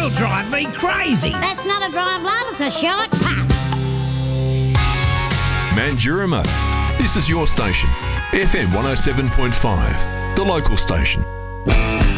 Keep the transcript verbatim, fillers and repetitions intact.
You'll drive me crazy. That's not a drive, love, it's a shortcut. Mandurama. This is your station, F M one oh seven point five, the local station.